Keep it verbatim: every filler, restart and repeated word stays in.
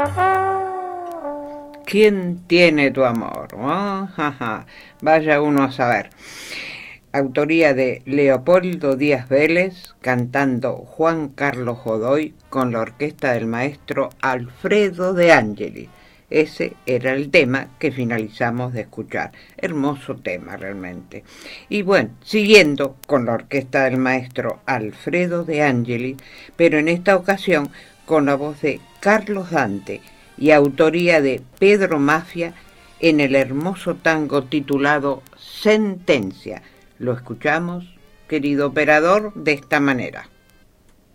¿Quién tiene tu amor? Oh, jaja. Vaya uno a saber. Autoría de Leopoldo Díaz Vélez, cantando Juan Carlos Godoy con la orquesta del maestro Alfredo de Angeli. Ese era el tema que finalizamos de escuchar. Hermoso tema realmente. Y bueno, siguiendo con la orquesta del maestro Alfredo de Angeli, pero en esta ocasión con la voz de Carlos Dante y autoría de Pedro Mafia en el hermoso tango titulado Sentencia. Lo escuchamos, querido operador, de esta manera.